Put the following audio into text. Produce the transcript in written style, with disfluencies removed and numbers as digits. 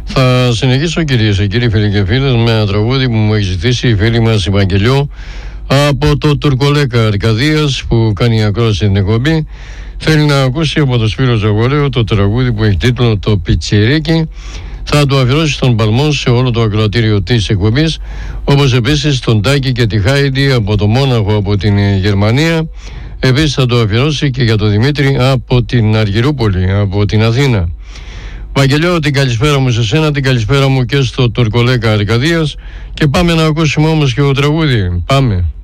Θα συνεχίσω, κυρίες και κύριοι, φίλοι και φίλες, με ένα τραγούδι που μου έχει ζητήσει η φίλη μας η Βαγγελιό από το Τουρκολέκα Αρκαδίας, που κάνει ακρόαση την εκπομπή. Θέλει να ακούσει από το Σπύρο Ζαγορέο το τραγούδι που έχει τίτλο «Το Πιτσιρίκι». Θα το αφιερώσει στον Παλμό, σε όλο το ακροατήριο της εκπομπής, όπως επίσης τον Τάκη και τη Χάιντι από το Μόναχο, από την Γερμανία. Επίσης θα το αφιερώσει και για τον Δημήτρη από την Αργυρούπολη, από την Αθήνα. Βαγγελιό, την καλησπέρα μου σε σένα, την καλησπέρα μου και στο Τουρκολέκα Αρκαδίας, και πάμε να ακούσουμε όμως και το τραγούδι. Πάμε.